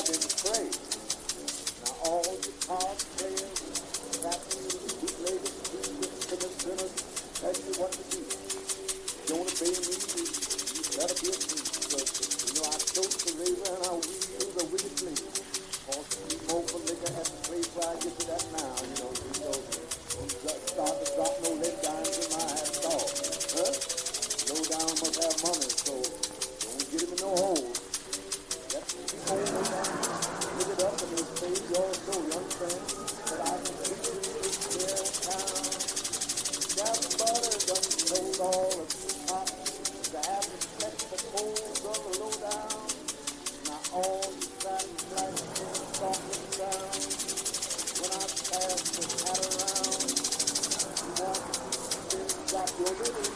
been to pray. Now all the card players, captains, bootleggers, the sinners, tell you what to do. Don't obey me, you better be a fool. Because, I chose the razor and I weave the wicked blade. Or keep over liquor at the place where I get to that now, start to drop no lead dimes in my ass dog. Huh? Low down must have money, so don't get him in no hole. Let me hold it down, look it up and it'll save your soul, you understand? But I can see you in this here town. That butter done sold all the pop. To have respect for coals of the low down. Now all the fat and black men talking down. When I pass the hat around, you want to drop your little